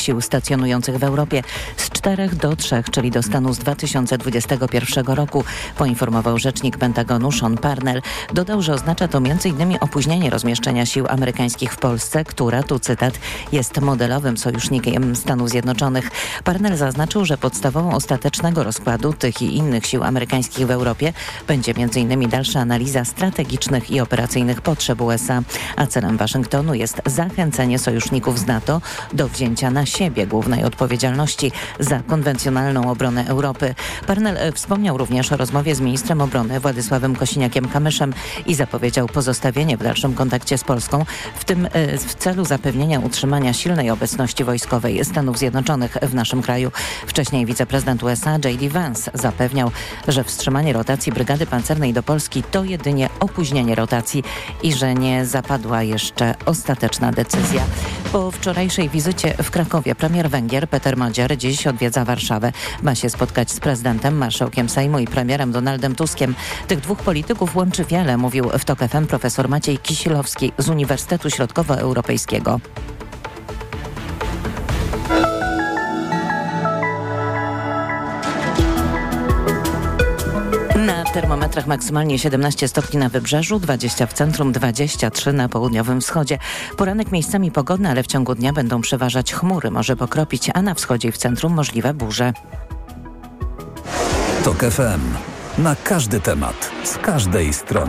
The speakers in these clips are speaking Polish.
sił stacjonujących w Europie z 4 do 3, czyli do stanu z 2021 roku, poinformował rzecznik Pentagonu Sean Parnell. Dodał, że oznacza to m.in. opóźnienie rozmieszczenia sił amerykańskich w Polsce, która, tu cytat, jest modelowym sojusznikiem Stanów Zjednoczonych. Parnell zaznaczył, że podstawą ostatecznego rozkładu tych i innych sił amerykańskich w Europie będzie m.in. dalsza analiza strategicznych i operacyjnych potrzeb USA, a celem Waszyngtonu jest zachęcenie sojuszników z NATO do wzięcia na siebie głównej odpowiedzialności za konwencjonalną obronę Europy. Parnell wspomniał również o rozmowie z ministrem obrony Władysławem Kosiniakiem-Kamyszem i zapowiedział pozostawienie w dalszym kontakcie z Polską, w tym w celu zapewnienia utrzymania silnej obecności wojskowej Stanów Zjednoczonych w naszym kraju. Wcześniej wiceprezydent USA J.D. Vance zapewniał, że wstrzymanie rotacji brygady pancernej do Polski to jedynie opóźnienie rotacji i że nie zapadła jeszcze ostateczna decyzja. Po wczorajszej wizycie w Krakowie premier Węgier Peter Magyar dziś odwiedza Warszawę. Ma się spotkać z prezydentem, marszałkiem Sejmu i premierem Donaldem Tuskiem. Tych dwóch polityków łączy wiele, mówił w TOK FM profesor Maciej Kisilowski z Uniwersytetu Środkowoeuropejskiego. Na termometrach maksymalnie 17 stopni na wybrzeżu, 20 w centrum, 23 na południowym wschodzie. Poranek miejscami pogodny, ale w ciągu dnia będą przeważać chmury, może pokropić, a na wschodzie i w centrum możliwe burze. TOK FM. Na każdy temat, z każdej strony.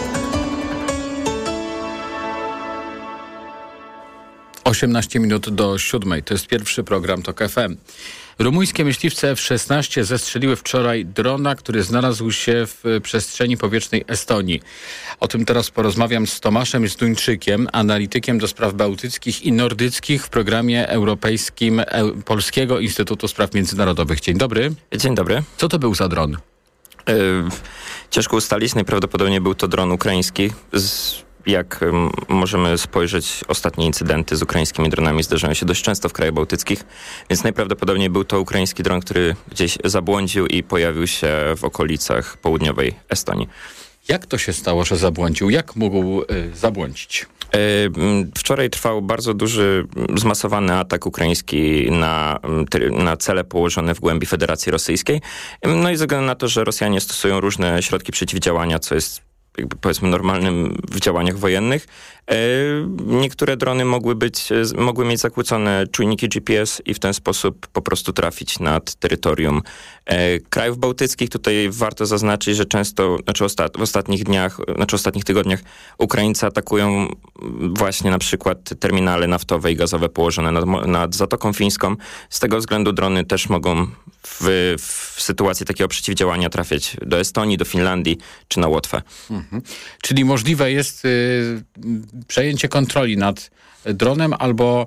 Osiemnaście minut do 7. To jest pierwszy program TOK FM. Rumuńskie myśliwce F-16 zestrzeliły wczoraj drona, który znalazł się w przestrzeni powietrznej Estonii. O tym teraz porozmawiam z Tomaszem Zduńczykiem, analitykiem do spraw bałtyckich i nordyckich w programie europejskim Polskiego Instytutu Spraw Międzynarodowych. Dzień dobry. Dzień dobry. Co to był za dron? Ciężko ustalić. Najprawdopodobniej był to dron ukraiński. Jak możemy spojrzeć, ostatnie incydenty z ukraińskimi dronami zdarzają się dość często w krajach bałtyckich, więc najprawdopodobniej był to ukraiński dron, który gdzieś zabłądził i pojawił się w okolicach południowej Estonii. Jak to się stało, że zabłądził? Jak mógł zabłądzić? Wczoraj trwał bardzo duży, zmasowany atak ukraiński na cele położone w głębi Federacji Rosyjskiej. No i ze względu na to, że Rosjanie stosują różne środki przeciwdziałania, co jest jakby powiedzmy normalnym w działaniach wojennych. Niektóre drony mogły mieć zakłócone czujniki GPS i w ten sposób po prostu trafić nad terytorium krajów bałtyckich. Tutaj warto zaznaczyć, że często, w ostatnich tygodniach Ukraińcy atakują właśnie na przykład terminale naftowe i gazowe położone nad Zatoką Fińską. Z tego względu drony też mogą w sytuacji takiego przeciwdziałania trafiać do Estonii, do Finlandii czy na Łotwę. Mhm. Czyli możliwe jest przejęcie kontroli nad dronem albo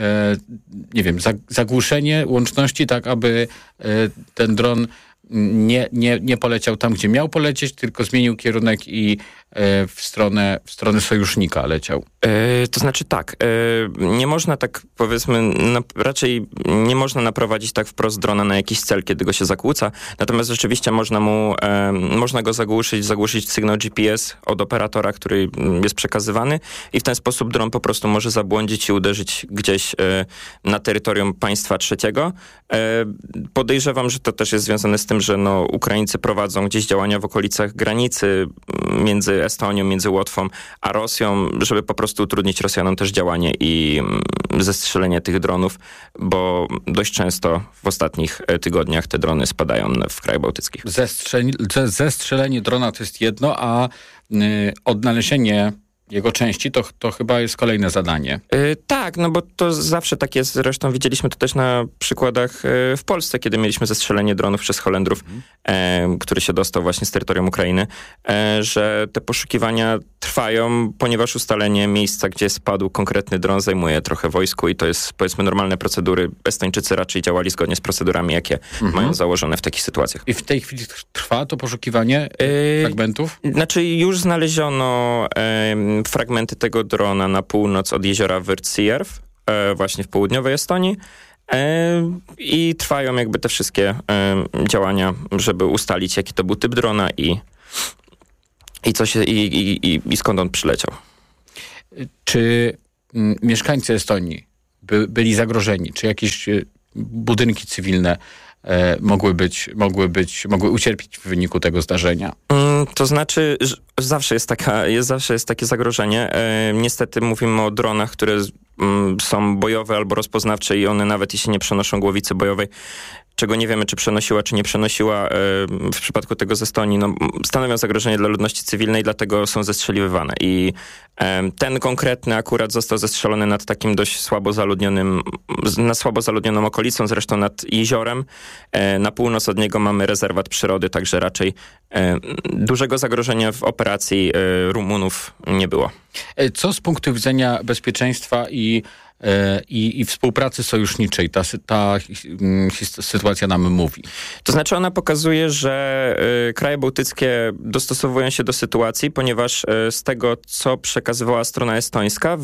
zagłuszenie łączności tak, aby ten dron nie poleciał tam, gdzie miał polecieć, tylko zmienił kierunek i w stronę sojusznika leciał. To znaczy tak, nie można tak powiedzmy, raczej nie można naprowadzić tak wprost drona na jakiś cel, kiedy go się zakłóca, natomiast rzeczywiście można go zagłuszyć sygnał GPS od operatora, który jest przekazywany i w ten sposób dron po prostu może zabłądzić i uderzyć gdzieś na terytorium państwa trzeciego. Podejrzewam, że to też jest związane z tym, że Ukraińcy prowadzą gdzieś działania w okolicach granicy między Estonią, między Łotwą a Rosją, żeby po prostu utrudnić Rosjanom też działanie i zestrzelenie tych dronów, bo dość często w ostatnich tygodniach te drony spadają w krajach bałtyckich. Zestrzelenie drona to jest jedno, a odnalezienie jego części to chyba jest kolejne zadanie. Tak, bo to zawsze tak jest. Zresztą widzieliśmy to też na przykładach w Polsce, kiedy mieliśmy zestrzelenie dronów przez Holendrów, który się dostał właśnie z terytorium Ukrainy, że te poszukiwania trwają, ponieważ ustalenie miejsca, gdzie spadł konkretny dron, zajmuje trochę wojsku i to jest powiedzmy normalne procedury. Estończycy raczej działali zgodnie z procedurami, jakie mają założone w takich sytuacjach. I w tej chwili trwa to poszukiwanie fragmentów? Znaczy już znaleziono fragmenty tego drona na północ od jeziora Wyrtsijärv, właśnie w południowej Estonii. I trwają jakby te wszystkie działania, żeby ustalić, jaki to był typ drona i skąd on przyleciał. Czy mieszkańcy Estonii byli zagrożeni? Czy jakieś budynki cywilne mogły ucierpieć w wyniku tego zdarzenia? To znaczy, że zawsze jest takie zagrożenie. Niestety mówimy o dronach, które są bojowe albo rozpoznawcze i one nawet jeśli nie przenoszą głowicy bojowej, czego nie wiemy, czy przenosiła, czy nie przenosiła w przypadku tego z Estonii, stanowią zagrożenie dla ludności cywilnej, dlatego są zestrzeliwywane. I ten konkretny akurat został zestrzelony nad takim dość słabo zaludnioną okolicą, zresztą nad jeziorem. Na północ od niego mamy rezerwat przyrody, także raczej dużego zagrożenia w operacji Rumunów nie było. Co z punktu widzenia bezpieczeństwa i współpracy sojuszniczej ta sytuacja nam mówi? To znaczy ona pokazuje, że kraje bałtyckie dostosowują się do sytuacji, ponieważ z tego, co przekazywała strona estońska,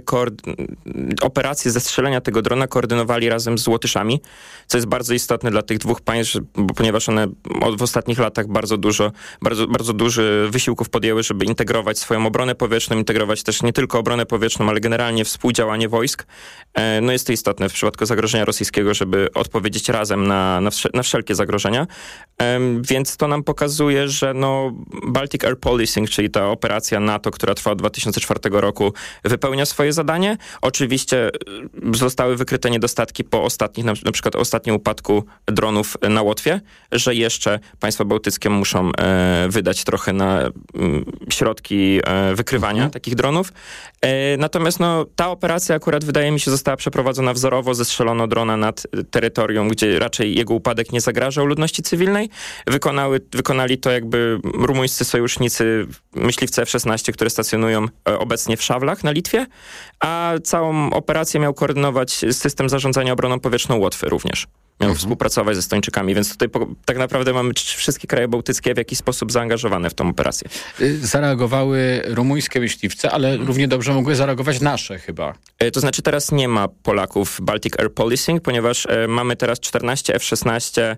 operację zestrzelenia tego drona koordynowali razem z Łotyszami, co jest bardzo istotne dla tych dwóch państw, ponieważ one w ostatnich latach bardzo duży wysiłków podjęły, żeby integrować swoją obronę powietrzną, integrować też nie tylko obronę powietrzną, ale generalnie współdziałanie wojsk. No jest to istotne w przypadku zagrożenia rosyjskiego, żeby odpowiedzieć razem na wszelkie zagrożenia. Więc to nam pokazuje, że Baltic Air Policing, czyli ta operacja NATO, która trwa od 2004 roku, wypełnia swoje zadanie. Oczywiście zostały wykryte niedostatki po ostatnich, na przykład ostatnim upadku dronów na Łotwie, że jeszcze państwa bałtyckie muszą wydać trochę na środki wykrywania takich dronów. Natomiast ta operacja akurat wydaje mi się została przeprowadzona wzorowo, zestrzelono drona nad terytorium, gdzie raczej jego upadek nie zagrażał ludności cywilnej. Wykonali to jakby rumuńscy sojusznicy, myśliwce F-16, które stacjonują obecnie w Szawlach na Litwie, a całą operację miał koordynować system zarządzania obroną powietrzną Łotwy również. Miał współpracować ze Estończykami, więc tutaj tak naprawdę mamy wszystkie kraje bałtyckie w jakiś sposób zaangażowane w tą operację. Zareagowały rumuńskie myśliwce, ale równie dobrze mogły zareagować nasze chyba. To znaczy teraz nie ma Polaków w Baltic Air Policing, ponieważ mamy teraz 14 F-16,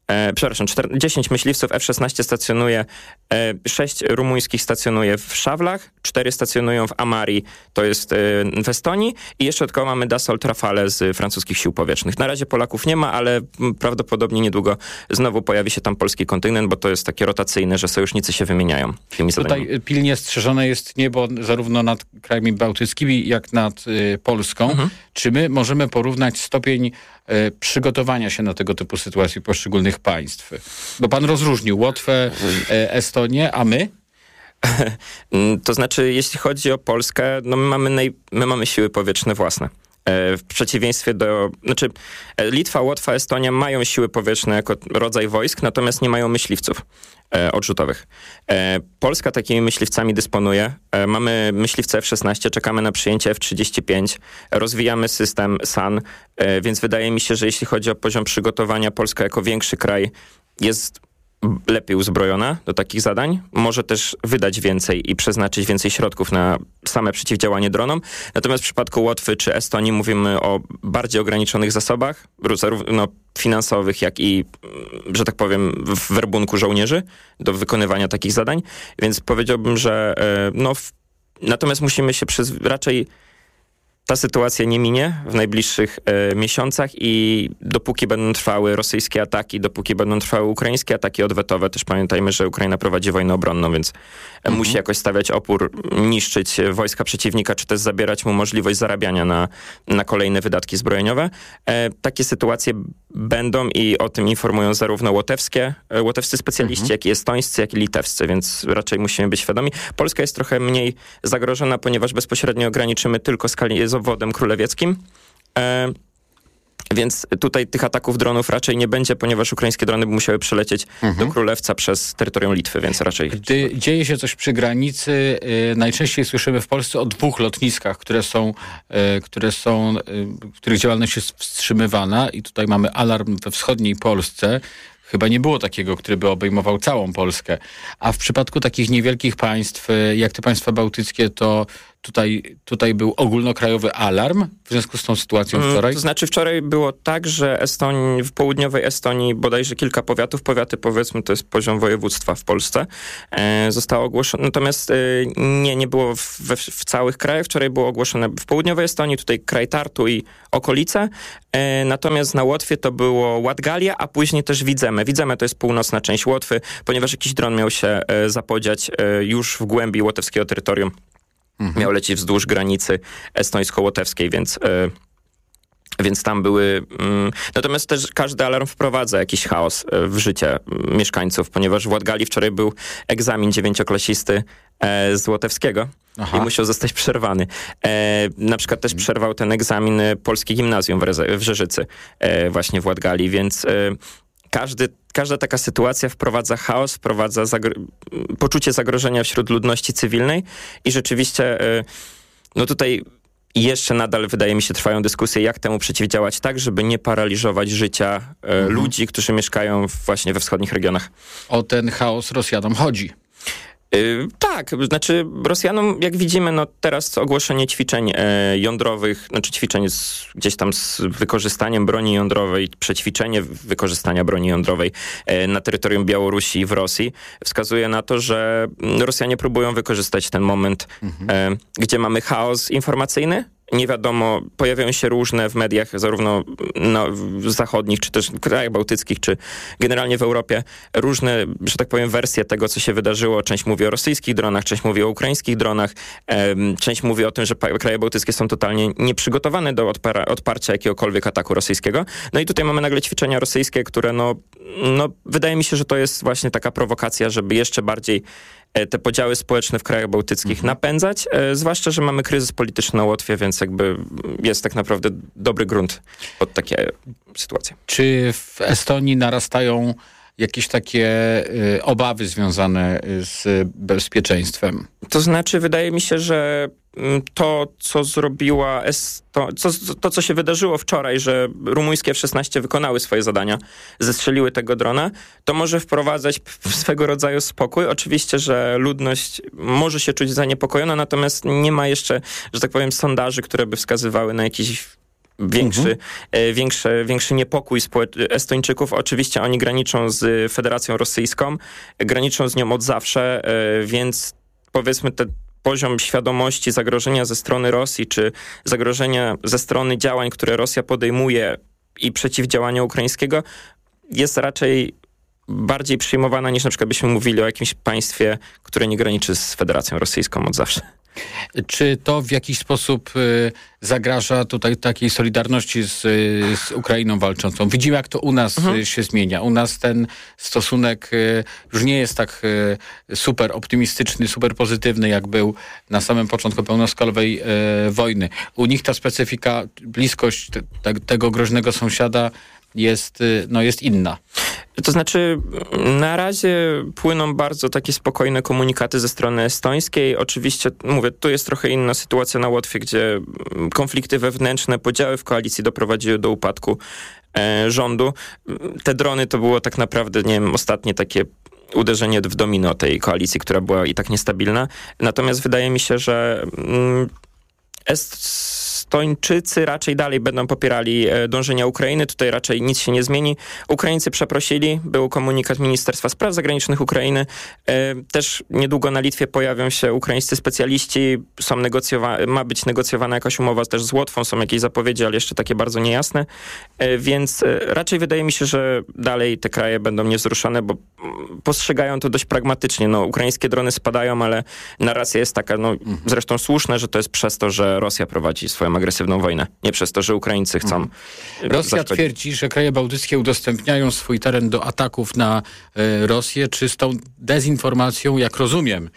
10 myśliwców F-16 stacjonuje, 6 rumuńskich stacjonuje w Szawlach, 4 stacjonują w Amari, to jest w Estonii i jeszcze tylko mamy Dassault Rafale z francuskich sił powietrznych. Na razie Polaków nie ma, ale prawdopodobnie niedługo znowu pojawi się tam polski kontyngent, bo to jest takie rotacyjne, że sojusznicy się wymieniają. Tutaj pilnie strzeżone jest niebo zarówno nad krajami bałtyckimi, jak nad Polską. Czy my możemy porównać stopień przygotowania się na tego typu sytuacje poszczególnych państw? Bo pan rozróżnił Łotwę, Estonię, a my? To znaczy, jeśli chodzi o Polskę, my mamy siły powietrzne własne. W przeciwieństwie do... Znaczy, Litwa, Łotwa, Estonia mają siły powietrzne jako rodzaj wojsk, natomiast nie mają myśliwców odrzutowych. Polska takimi myśliwcami dysponuje. Mamy myśliwce F-16, czekamy na przyjęcie F-35, rozwijamy system SAN, więc wydaje mi się, że jeśli chodzi o poziom przygotowania, Polska jako większy kraj jest lepiej uzbrojona do takich zadań, może też wydać więcej i przeznaczyć więcej środków na same przeciwdziałanie dronom. Natomiast w przypadku Łotwy czy Estonii mówimy o bardziej ograniczonych zasobach, zarówno finansowych, jak i, że tak powiem, w werbunku żołnierzy do wykonywania takich zadań. Więc powiedziałbym, że natomiast musimy się raczej ta sytuacja nie minie w najbliższych miesiącach i dopóki będą trwały rosyjskie ataki, dopóki będą trwały ukraińskie ataki odwetowe, też pamiętajmy, że Ukraina prowadzi wojnę obronną, więc musi jakoś stawiać opór, niszczyć wojska przeciwnika, czy też zabierać mu możliwość zarabiania na kolejne wydatki zbrojeniowe. Takie sytuacje będą i o tym informują zarówno łotewscy specjaliści, jak i estońscy, jak i litewscy, więc raczej musimy być świadomi. Polska jest trochę mniej zagrożona, ponieważ bezpośrednio ograniczymy tylko z obwodem królewieckim. Więc tutaj tych ataków dronów raczej nie będzie, ponieważ ukraińskie drony by musiały przelecieć do Królewca przez terytorium Litwy, więc raczej... Gdy dzieje się coś przy granicy, najczęściej słyszymy w Polsce o 2 lotniskach, których działalność jest wstrzymywana i tutaj mamy alarm we wschodniej Polsce. Chyba nie było takiego, który by obejmował całą Polskę. A w przypadku takich niewielkich państw, jak te państwa bałtyckie, to tutaj był ogólnokrajowy alarm w związku z tą sytuacją wczoraj? To znaczy wczoraj było tak, że w południowej Estonii bodajże kilka powiatów, powiaty powiedzmy to jest poziom województwa w Polsce, zostało ogłoszone. Natomiast nie było w całych krajach. Wczoraj było ogłoszone w południowej Estonii, tutaj kraj Tartu i okolice. Natomiast na Łotwie to było Latgalia, a później też Widzeme. Widzeme to jest północna część Łotwy, ponieważ jakiś dron miał się zapodziać już w głębi łotewskiego terytorium. Miał lecieć wzdłuż granicy estońsko-łotewskiej, więc tam były... Natomiast też każdy alarm wprowadza jakiś chaos w życie mieszkańców, ponieważ w Latgalii wczoraj był egzamin 9-klasisty z łotewskiego i musiał zostać przerwany. Na przykład też przerwał ten egzamin Polskie Gimnazjum w Rzeżycy, właśnie w Latgalii, więc... Każda taka sytuacja wprowadza chaos, wprowadza poczucie zagrożenia wśród ludności cywilnej i rzeczywiście tutaj jeszcze nadal, wydaje mi się, trwają dyskusje, jak temu przeciwdziałać tak, żeby nie paraliżować życia ludzi, którzy mieszkają właśnie we wschodnich regionach. O ten chaos Rosjanom chodzi. Tak, znaczy Rosjanom, jak widzimy, teraz ogłoszenie ćwiczeń jądrowych, znaczy ćwiczeń gdzieś tam z wykorzystaniem broni jądrowej, przećwiczenie wykorzystania broni jądrowej na terytorium Białorusi i w Rosji wskazuje na to, że Rosjanie próbują wykorzystać ten moment, gdzie mamy chaos informacyjny. Nie wiadomo, pojawiają się różne w mediach, zarówno zachodnich, czy też w krajach bałtyckich, czy generalnie w Europie, różne, że tak powiem, wersje tego, co się wydarzyło. Część mówi o rosyjskich dronach, część mówi o ukraińskich dronach, część mówi o tym, że kraje bałtyckie są totalnie nieprzygotowane do odparcia jakiegokolwiek ataku rosyjskiego. No i tutaj mamy nagle ćwiczenia rosyjskie, które wydaje mi się, że to jest właśnie taka prowokacja, żeby jeszcze bardziej te podziały społeczne w krajach bałtyckich napędzać, zwłaszcza, że mamy kryzys polityczny na Łotwie, więc jakby jest tak naprawdę dobry grunt pod takie sytuacje. Czy w Estonii narastają jakieś takie obawy związane z bezpieczeństwem? To znaczy, wydaje mi się, że to, co zrobiła to, co się wydarzyło wczoraj, że rumuńskie F-16 wykonały swoje zadania, zestrzeliły tego drona, to może wprowadzać swego rodzaju spokój. Oczywiście, że ludność może się czuć zaniepokojona, natomiast nie ma jeszcze, że tak powiem, sondaży, które by wskazywały na jakiś większy niepokój Estończyków. Oczywiście oni graniczą z Federacją Rosyjską, graniczą z nią od zawsze, więc powiedzmy poziom świadomości zagrożenia ze strony Rosji, czy zagrożenia ze strony działań, które Rosja podejmuje i przeciwdziałania ukraińskiego, jest raczej bardziej przyjmowana niż na przykład byśmy mówili o jakimś państwie, które nie graniczy z Federacją Rosyjską od zawsze. Czy to w jakiś sposób zagraża tutaj takiej solidarności z Ukrainą walczącą? Widzimy, jak to u nas się zmienia. U nas ten stosunek już nie jest tak super optymistyczny, super pozytywny, jak był na samym początku pełnoskalowej wojny. U nich ta specyfika, bliskość tego groźnego sąsiada jest inna. To znaczy, na razie płyną bardzo takie spokojne komunikaty ze strony estońskiej. Oczywiście, mówię, tu jest trochę inna sytuacja na Łotwie, gdzie konflikty wewnętrzne, podziały w koalicji doprowadziły do upadku rządu. Te drony to było tak naprawdę, nie wiem, ostatnie takie uderzenie w domino tej koalicji, która była i tak niestabilna. Natomiast wydaje mi się, że Estończycy raczej dalej będą popierali dążenia Ukrainy. Tutaj raczej nic się nie zmieni. Ukraińcy przeprosili. Był komunikat Ministerstwa Spraw Zagranicznych Ukrainy. Też niedługo na Litwie pojawią się ukraińscy specjaliści. Ma być negocjowana jakaś umowa też z Łotwą. Są jakieś zapowiedzi, ale jeszcze takie bardzo niejasne. Więc raczej wydaje mi się, że dalej te kraje będą niewzruszone, bo postrzegają to dość pragmatycznie. Ukraińskie drony spadają, ale narracja jest taka, zresztą słuszna, że to jest przez to, że Rosja prowadzi swoją agresywną wojnę. Nie przez to, że Ukraińcy chcą... Rosja twierdzi, że kraje bałtyckie udostępniają swój teren do ataków na Rosję. Czy z tą dezinformacją, jak rozumiem,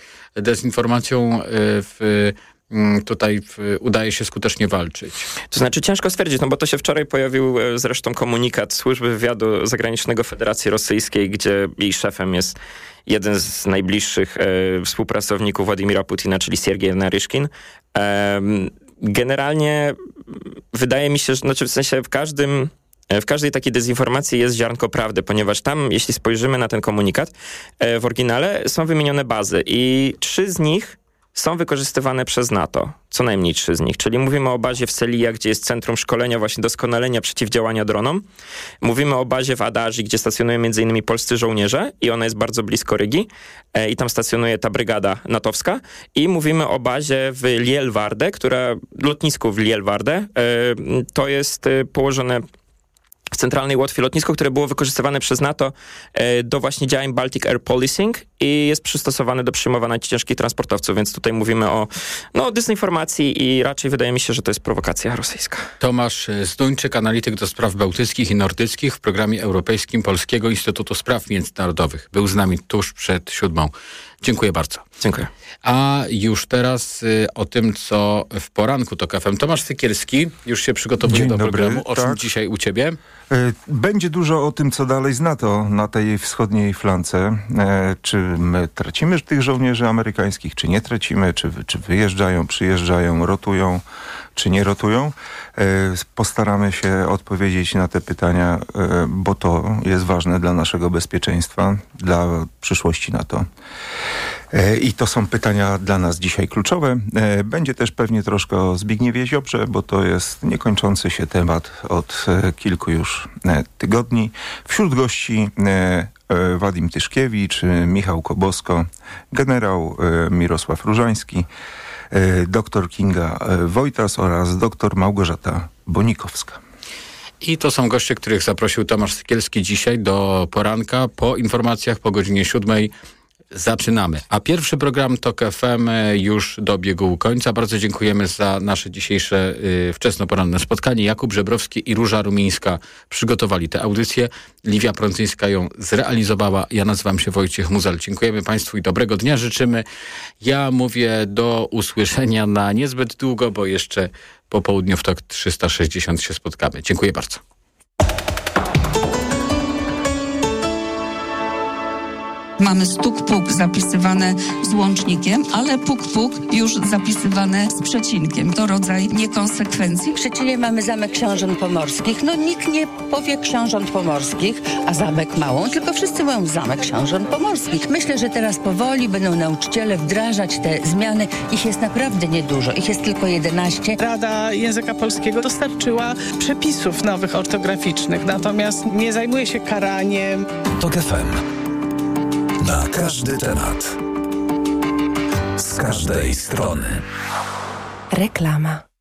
tutaj udaje się skutecznie walczyć? To znaczy ciężko stwierdzić, bo to się wczoraj pojawił zresztą komunikat Służby Wywiadu Zagranicznego Federacji Rosyjskiej, gdzie jej szefem jest jeden z najbliższych współpracowników Władimira Putina, czyli Siergiej Naryszkin. Generalnie wydaje mi się, że w sensie w każdej takiej dezinformacji jest ziarnko prawdy, ponieważ tam, jeśli spojrzymy na ten komunikat, w oryginale są wymienione bazy i 3 z nich są wykorzystywane przez NATO, co najmniej 3 z nich. Czyli mówimy o bazie w Selija, gdzie jest centrum szkolenia, właśnie doskonalenia przeciwdziałania dronom. Mówimy o bazie w Adagii, gdzie stacjonują m.in. polscy żołnierze i ona jest bardzo blisko Rygi i tam stacjonuje ta brygada natowska. I mówimy o bazie w Lielwarde, lotnisku w Lielwarde. To jest położone w centralnej Łotwie lotnisko, które było wykorzystywane przez NATO do właśnie działań Baltic Air Policing i jest przystosowane do przyjmowania ciężkich transportowców, więc tutaj mówimy o dezinformacji i raczej wydaje mi się, że to jest prowokacja rosyjska. Tomasz Zduńczyk, analityk do spraw bałtyckich i nordyckich w programie europejskim Polskiego Instytutu Spraw Międzynarodowych. Był z nami tuż przed 7. Dziękuję bardzo. Dziękuję. A już teraz o tym, co w poranku TOK FM. Tomasz Sykielski już się przygotowuje do programu. O czym dzisiaj u ciebie? Będzie dużo o tym, co dalej z NATO na tej wschodniej flance. Czy my tracimy tych żołnierzy amerykańskich, czy nie tracimy, czy wyjeżdżają, przyjeżdżają, rotują, czy nie rotują. Postaramy się odpowiedzieć na te pytania, bo to jest ważne dla naszego bezpieczeństwa, dla przyszłości NATO. I to są pytania dla nas dzisiaj kluczowe. Będzie też pewnie troszkę o Zbigniewie Ziobrze, bo to jest niekończący się temat od kilku już tygodni. Wśród gości Wadim Tyszkiewicz, Michał Kobosko, generał Mirosław Różański, dr Kinga Wojtas oraz dr Małgorzata Bonikowska. I to są goście, których zaprosił Tomasz Sykielski dzisiaj do poranka. Po informacjach po godzinie 7 zaczynamy. A pierwszy program TOK FM już dobiegł końca. Bardzo dziękujemy za nasze dzisiejsze wczesnoporanne spotkanie. Jakub Żebrowski i Róża Rumińska przygotowali tę audycję. Liwia Prądzyńska ją zrealizowała. Ja nazywam się Wojciech Muzel. Dziękujemy Państwu i dobrego dnia życzymy. Ja mówię do usłyszenia na niezbyt długo, bo jeszcze po południu w TOK 360 się spotkamy. Dziękuję bardzo. Mamy stuk-puk zapisywane z łącznikiem, ale puk-puk już zapisywane z przecinkiem. To rodzaj niekonsekwencji. W Szczecinie mamy Zamek Książąt Pomorskich. Nikt nie powie Książąt Pomorskich, a Zamek Małą, tylko wszyscy mówią Zamek Książąt Pomorskich. Myślę, że teraz powoli będą nauczyciele wdrażać te zmiany. Ich jest naprawdę niedużo. Ich jest tylko 11. Rada Języka Polskiego dostarczyła przepisów nowych ortograficznych, natomiast nie zajmuje się karaniem. TOK FM. Na każdy temat. Z każdej strony. Reklama.